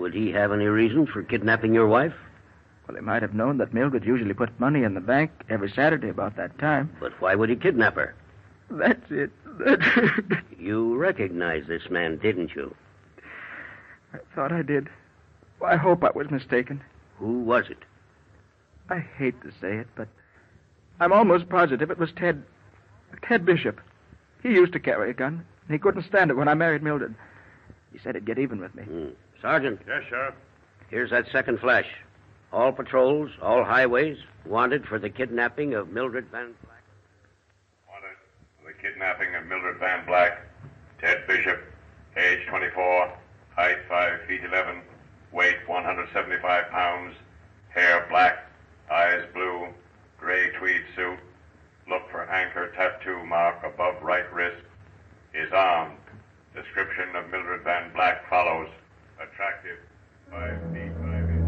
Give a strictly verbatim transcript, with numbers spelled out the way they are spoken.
Would he have any reason for kidnapping your wife? Well, he might have known that Mildred usually put money in the bank every Saturday about that time. But why would he kidnap her? That's it. That's it. You recognize this man, didn't you? I thought I did. Well, I hope I was mistaken. Who was it? I hate to say it, but I'm almost positive it was Ted... Ted Bishop. He used to carry a gun. He couldn't stand it when I married Mildred. He said he'd get even with me. Mm. Sergeant. Yes, Sheriff. Here's that second flash. All patrols, all highways, wanted for the kidnapping of Mildred Van Black. Wanted for the kidnapping of Mildred Van Black. Ted Bishop, age twenty-four, height five feet eleven, weight one hundred seventy-five pounds, hair black, eyes blue, gray tweed suit. Look for anchor tattoo mark above right wrist. Is armed. Description of Mildred Van Black follows. Attractive, five feet.